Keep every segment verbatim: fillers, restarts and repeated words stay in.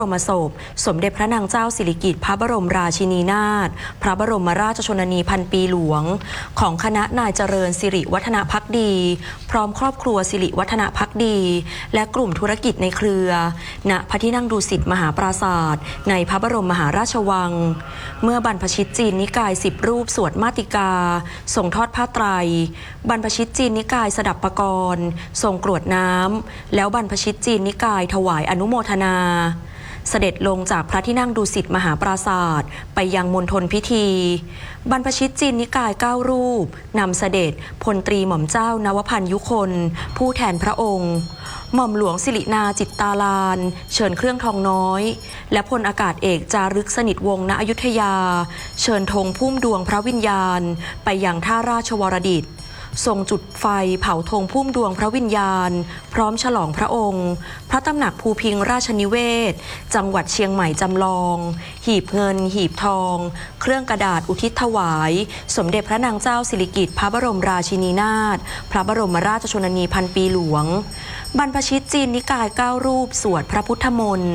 บรมศพสมเด็จพระนางเจ้าสิริกิติ์พระบรมราชินีนาถพระบรมราชชนนีพันปีหลวงของคณะนายเจริญสิริวัฒนภักดีพร้อมครอบครัวสิริวัฒนภักดีและกลุ่มธุรกิจในเครือณพระที่นั่งดุสิตมหาปราสาทในพระบรมมหาราชวังเมื่อบรรพชิตจีนนิกายสิบรูปสวดมาติกาทรงทอดผ้าไตรบรรพชิตจีนนิกายสดับปกรณ์ทรงกรวดน้ำแล้วบรรพชิตจีนนิกายถวายอนุโมทนาเสด็จลงจากพระที่นั่งดุสิตมหาปราสาทไปยังมณฑลพิธีบรรพชิตจีนนิกายเก้ารูปนำเสด็จพลตรีหม่อมเจ้านวพันธ์ยุคนผู้แทนพระองค์หม่อมหลวงสิรินาจิตตาลานเชิญเครื่องทองน้อยและพลอากาศเอกจารึกสนิทวงศ์ณอยุธยาเชิญธงพุ่มดวงพระวิญญาณไปยังท่าราชวรดิตทรงจุดไฟเผาธงพุ่มดวงพระวิญญาณพร้อมฉลองพระองค์พระตำหนักภูพิงราชนิเวศจังหวัดเชียงใหม่จำลองหีบเงินหีบทองเครื่องกระดาษอุทิศถวายสมเด็จพระนางเจ้าสิริกิติ์พระบรมราชินีนาถพระบรมราชชนนีพันปีหลวงบรรพชิตจีนนิกายเก้ารูปสวดพระพุทธมนต์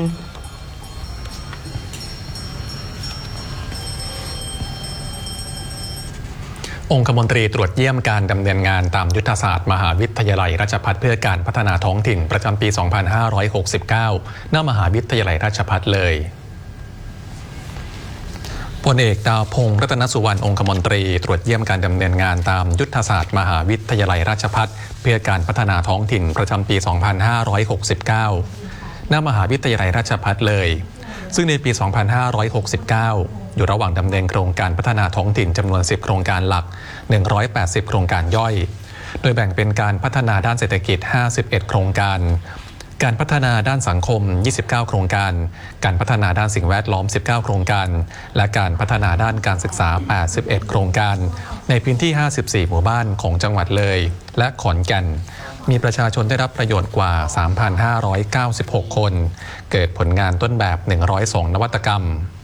องคมนตรีตรวจเยี่ยมการดำเนินงานตามยุทธศาสตร์มหาวิทยาลัยราชภัฏเพื่อการพัฒนาท้องถิ่นประจำปี สองพันห้าร้อยหกสิบเก้า ณ มหาวิทยาลัยราชภัฏเลยพลเอกดาวพงษ์รัตนสุวรรณองคมนตรีตรวจเยี่ยมการดำเนินงานตามยุทธศาสตร์มหาวิทยาลัยราชภัฏเพื่อการพัฒนาท้องถิ่นประจำปี สองพันห้าร้อยหกสิบเก้า ณ มหาวิทยาลัยราชภัฏเลยซึ่งในปี สองพันห้าร้อยหกสิบเก้า อยู่ระหว่างดำเนินโครงการพัฒนาท้องถิ่นจำนวนสิบโครงการหลักหนึ่งร้อยแปดสิบโครงการย่อยโดยแบ่งเป็นการพัฒนาด้านเศรษฐกิจห้าสิบเอ็ดโครงการการพัฒนาด้านสังคมยี่สิบเก้าโครงการการพัฒนาด้านสิ่งแวดล้อมสิบเก้าโครงการและการพัฒนาด้านการศึกษาแปดสิบเอ็ดโครงการในพื้นที่ห้าสิบสี่หมู่บ้านของจังหวัดเลยและขอนแก่นมีประชาชนได้รับประโยชน์กว่า สามพันห้าร้อยเก้าสิบหก คนเกิดผลงานต้นแบบหนึ่งร้อยสองนวัตกรรม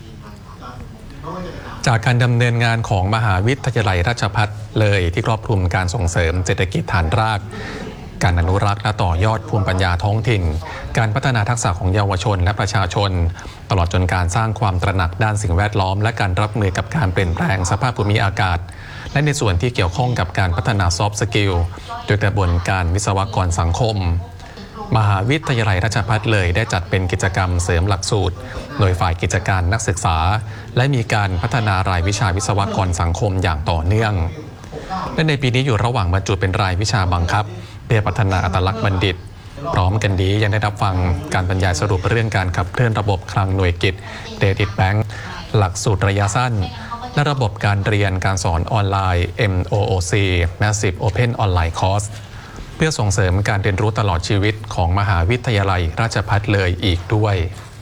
จากการดำเนินงานของมหาวิทยาลัยราชภัฏเลยที่ครอบคลุมการส่งเสริมเศรษฐกิจฐานรากการอนุรักษ์และต่อยอดภูมิปัญญาท้องถิ่นการพัฒนาทักษะของเยาวชนและประชาชนตลอดจนการสร้างความตระหนักด้านสิ่งแวดล้อมและการรับมือกับการเปลี่ยนแปลงสภาพภูมิอากาศและในส่วนที่เกี่ยวข้องกับการพัฒนาซอฟต์สกิลโดยกระบวนการวิศวกรสังคมมหาวิทยาลัยราชภัฏเลยได้จัดเป็นกิจกรรมเสริมหลักสูตรโดยฝ่ายกิจการนักศึกษาและมีการพัฒนารายวิชาวิศวกรสังคมอย่างต่อเนื่องและในปีนี้อยู่ระหว่างบรรจุเป็นรายวิชาบังคับเพื่อพัฒนาอัตลักษณ์บัณฑิตพร้อมกันนี้ยังได้รับฟังการบรรยายสรุปเรื่องการขับเคลื่อนระบบคลังหน่วยกิจเครดิตแบงก์หลักสูตรระยะสั้นและระบบการเรียนการสอนออนไลน์ เอ็ม โอ โอ ซี Massive Open Online Course เพื่อส่งเสริมการเรียนรู้ตลอดชีวิตของมหาวิทยาลัยราชภัฏเลยอีกด้วย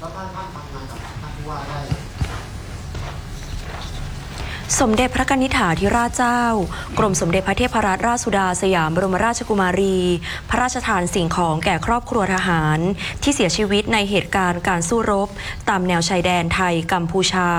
สมเด็จพระกนิษฐาธิราชเจ้ากรมสมเด็จพระเทพรัตนราชสุดาสยามบรมราชกุมารีพระราชทานสิ่งของแก่ครอบครัวทหารที่เสียชีวิตในเหตุการณ์การสู้รบตามแนวชายแดนไทยกัมพูชา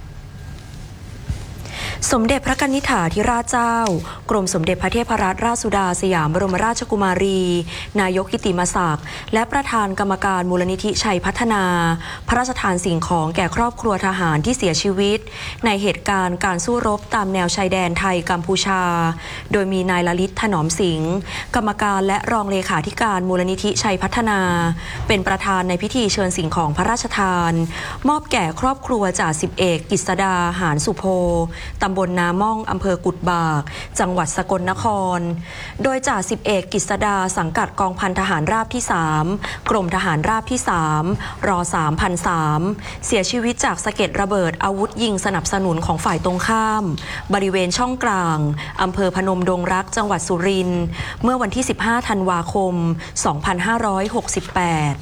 สมเด็จพระกนิษฐาธิราชเจ้ากรมสมเด็จพระเทพรัตนราชสุดาสยามบรมราชกุมารีนายกกิติมศักดิ์และประธานกรรมการมูลนิธิชัยพัฒนาพระราชทานสิ่งของแก่ครอบครัวทหารที่เสียชีวิตในเหตุการณ์การสู้รบตามแนวชายแดนไทยกัมพูชาโดยมีนายลลิตถนอมสิงห์กรรมการและรองเลขาธิการมูลนิธิชัยพัฒนาเป็นประธานในพิธีเชิญสิ่งของพระราชทานมอบแก่ครอบครัวจ่าสิบเอกกฤษดาหานสุโพตำบลนาม่องอำเภอกุดบากจังหวัดสกลนครโดยจ่าสิบเอกกฤษดาสังกัดกองพันทหารราบที่สามกรมทหารราบที่สามรอ สามพันสาม เสียชีวิตจากสะเก็ดระเบิดอาวุธยิงสนับสนุนของฝ่ายตรงข้ามบริเวณช่องกลางอำเภอพนมดงรักจังหวัดสุรินทร์เมื่อวันที่สิบห้าธันวาคมสองพันห้าร้อยหกสิบแปด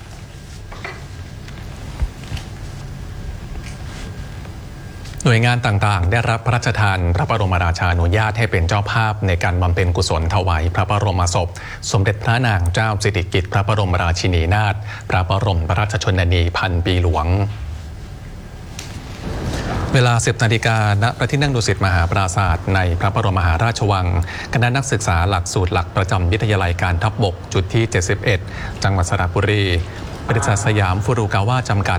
หน่วยงานต่างๆได้รับพระราชทานพระบรมราชานุญาตให้เป็นเจ้าภาพในการบำเพ็ญกุศลถวายพระบรมศพสมเด็จพระนางเจ้าสิริกิติ์พระบรมราชินีนาถพระบรมราชชนนีพันปีหลวงเวลา สิบนาฬิกา ณ พระที่นั่งดุสิตมหาปราสาทในพระบรมมหาราชวังคณะนักศึกษาหลักสูตรหลักประจำวิทยาลัยการทัพบกจุดที่เจ็ดสิบเอ็ดจังหวัดสระบุรีบริษัทสยามฟูรุกาวะจำกัด